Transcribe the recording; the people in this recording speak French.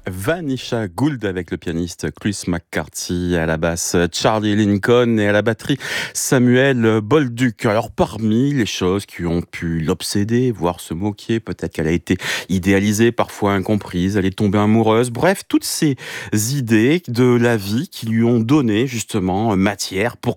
Vanisha Gould avec le pianiste Chris McCarthy à la basse, Charlie Lincoln et à la batterie Samuel Bolduc. Alors parmi les choses qui ont pu l'obséder, voire se moquer, peut-être qu'elle a été idéalisée, parfois incomprise, elle est tombée amoureuse, bref, toutes ces idées de la vie qui lui ont donné justement matière pour